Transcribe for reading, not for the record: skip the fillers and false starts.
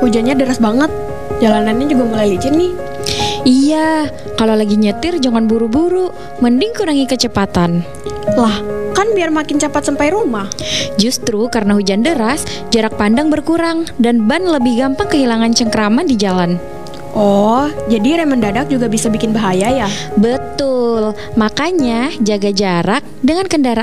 hujannya deras banget. Jalanannya juga mulai licin nih. Iya, kalau lagi nyetir jangan buru-buru, mending kurangi kecepatan. Lah, kan biar makin cepat sampai rumah. Justru karena hujan deras, jarak pandang berkurang dan ban lebih gampang kehilangan cengkraman di jalan. Oh, jadi rem mendadak juga bisa bikin bahaya ya? Betul, makanya jaga jarak dengan kendaraan